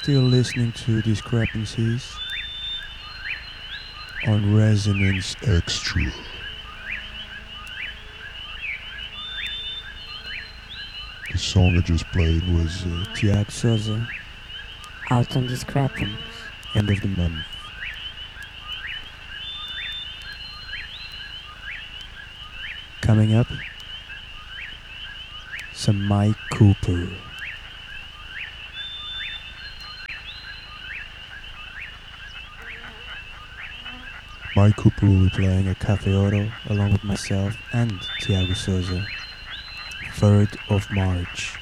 still listening to Discrepancies on Resonance Extra. The song I just played was Tiago Souza, Out on Discrepancies. End of the Month. Coming up, some Mike Cooper. Mike Cooper will be playing at Cafe Oro along with myself and Tiago Souza, 3rd of March.